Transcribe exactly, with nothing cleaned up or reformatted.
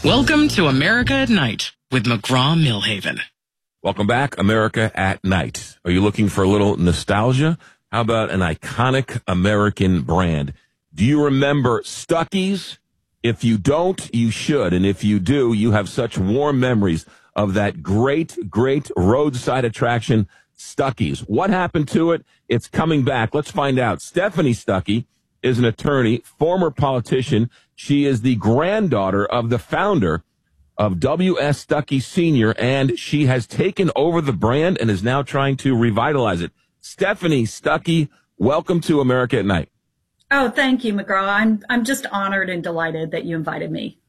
Welcome to America at Night with McGraw-Millhaven. Welcome back, America at Night. Are you looking for a little nostalgia? How about an iconic American brand? Do you remember Stuckey's? If you don't, you should. And if you do, you have such warm memories of that great, great roadside attraction, Stuckey's. What happened to it? It's coming back. Let's find out. Stephanie Stuckey is an attorney, former politician. She is the granddaughter of the founder of W S. Stuckey Senior, and she has taken over the brand and is now trying to revitalize it. Stephanie Stuckey, welcome to America at Night. Oh, thank you, McGraw. I'm I'm just honored and delighted that you invited me.